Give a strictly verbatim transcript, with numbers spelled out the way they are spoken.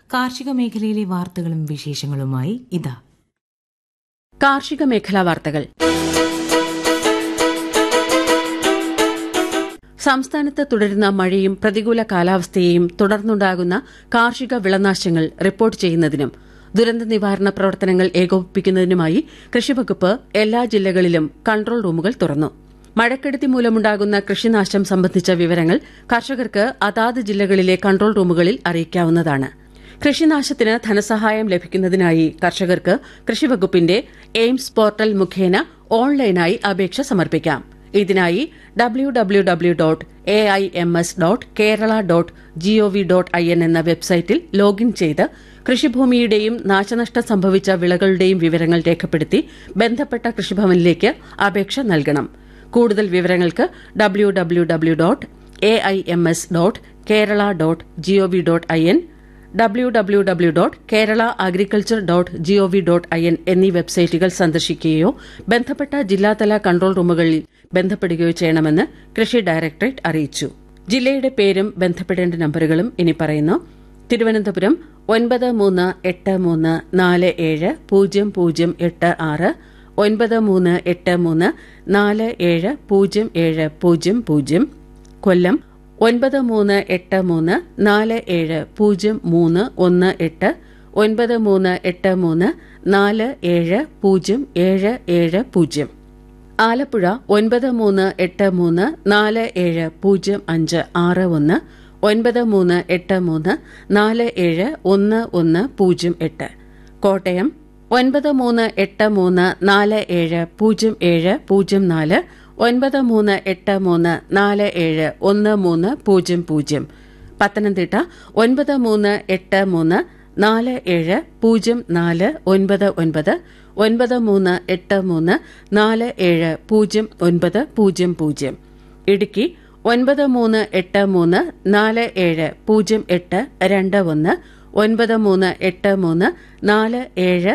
കാർഷിക മേഖലയിലെ വാർത്തകളും വിശേഷങ്ങളുമായി ഇതാ കാർഷിക മേഖലാ വാർത്തകൾ. സംസ്ഥാനത്ത് തുടരുന്ന മഴയും പ്രതികൂല കാലാവസ്ഥയെയും തുടർന്നുണ്ടാകുന്ന കാർഷിക വിളനാശങ്ങൾ റിപ്പോർട്ട് ചെയ്യുന്നതിനും ദുരന്ത നിവാരണ പ്രവർത്തനങ്ങൾ ഏകോപിപ്പിക്കുന്നതിനുമായി കൃഷിവകുപ്പ് എല്ലാ ജില്ലകളിലും കൺട്രോൾ റൂമുകൾ തുറന്നു. മഴക്കെടുതി മൂലമുണ്ടാകുന്ന കൃഷിനാശം സംബന്ധിച്ച വിവരങ്ങൾ കർഷകർക്ക് അതാത് ജില്ലകളിലെ കൺട്രോൾ റൂമുകളിൽ അറിയിക്കാവുന്നതാണ്. കൃഷിനാശത്തിന് ധനസഹായം ലഭിക്കുന്നതിനായി കർഷകർക്ക് കൃഷിവകുപ്പിന്റെ എയിംസ് പോർട്ടൽ മുഖേന ഓൺലൈനായി അപേക്ഷ സമർപ്പിക്കാം. ഇതിനായി W W W dot A I M S dot Kerala dot G O V dot I N എന്ന വെബ്സൈറ്റിൽ ലോഗിൻ ചെയ്ത് കൃഷിഭൂമിയുടെയും നാശനഷ്ടം സംഭവിച്ച വിളകളുടെയും വിവരങ്ങൾ രേഖപ്പെടുത്തി ബന്ധപ്പെട്ട കൃഷിഭവനിലേക്ക് അപേക്ഷ നൽകണം. കൂടുതൽ വിവരങ്ങൾക്ക് W W W dot A I M S dot Kerala dot G O V dot I N, W W W dot Kerala agriculture dot G O V dot I N എന്നീ വെബ്സൈറ്റുകൾ സന്ദർശിക്കുകയോ ബന്ധപ്പെട്ട ജില്ലാതല കൺട്രോൾ റൂമുകളിൽ ബന്ധപ്പെടുകയോ ചെയ്യണമെന്ന് കൃഷി ഡയറക്ടറേറ്റ് അറിയിച്ചു. ജില്ലയുടെ പേരും ബന്ധപ്പെടേണ്ട നമ്പറുകളും ഇനി പറയുന്നു. തിരുവനന്തപുരം ഒൻപത് മൂന്ന് എട്ട് മൂന്ന് നാല് ഏഴ് പൂജ്യം പൂജ്യം എട്ട് ആറ്, ഒൻപത് മൂന്ന് എട്ട് മൂന്ന് നാല് ഏഴ് പൂജ്യം ഏഴ് പൂജ്യം പൂജ്യം. കൊല്ലം ഒൻപത് മൂന്ന് എട്ട് മൂന്ന് നാല് ഏഴ് പൂജ്യം മൂന്ന് ഒന്ന് എട്ട്, ഒൻപത് മൂന്ന് എട്ട് മൂന്ന് നാല് ഏഴ് പൂജ്യം ഏഴ് ഏഴ് പൂജ്യം. ആലപ്പുഴ ഒൻപത് മൂന്ന് എട്ട് മൂന്ന് നാല് ഏഴ് പൂജ്യം അഞ്ച് ആറ് ഒന്ന്, ഒൻപത് മൂന്ന് എട്ട് മൂന്ന് നാല് ഏഴ് ഒന്ന് ഒന്ന് പൂജ്യം എട്ട്. കോട്ടയം ഒൻപത് മൂന്ന് എട്ട് മൂന്ന് നാല് ഏഴ് പൂജ്യം ഏഴ് പൂജ്യം നാല്, ഒൻപത് മൂന്ന് എട്ട് മൂന്ന് നാല് ഏഴ് ഒന്ന് മൂന്ന് പൂജ്യം പൂജ്യം. പത്തനംതിട്ട ഒൻപത് മൂന്ന് എട്ട് മൂന്ന് നാല് ഏഴ് പൂജ്യം നാല് ഒൻപത് ഒൻപത്, ഒൻപത് മൂന്ന് എട്ട് മൂന്ന് നാല് ഏഴ് പൂജ്യം ഒൻപത് പൂജ്യം പൂജ്യം. ഇടുക്കി ഒൻപത് മൂന്ന് എട്ട് മൂന്ന് നാല് ഏഴ് പൂജ്യം എട്ട് രണ്ട് ഒന്ന്, ഒൻപത് മൂന്ന് എട്ട് മൂന്ന് നാല് ഏഴ്